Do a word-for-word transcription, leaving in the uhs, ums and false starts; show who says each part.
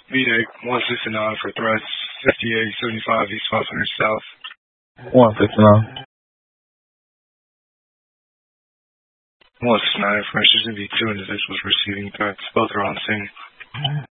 Speaker 1: V-Day, one sixty-nine for threats, fifty-eight seventy-five East five hundred South.
Speaker 2: one sixty-nine.
Speaker 1: one sixty-nine, information should be two individuals receiving threats. Both are on scene.